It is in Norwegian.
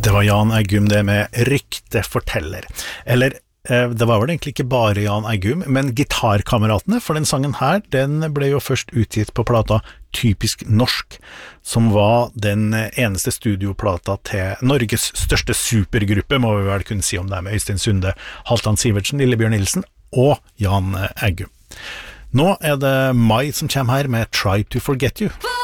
Det var Jan Eggum det med Rykte forteller. Eller, det var vel egentlig ikke bare Jan Eggum, men Gitarkameratene, for den sangen her, den ble jo først utgitt på plata Typisk Norsk, som var den eneste studioplata til Norges største supergruppe, må vi vel kunne si om det med Øystein Sunde, Halvdan Sivertsen, Lillebjørn Nilsen og Jan Eggum. Nå er det Mai som kommer her med Try to Forget You.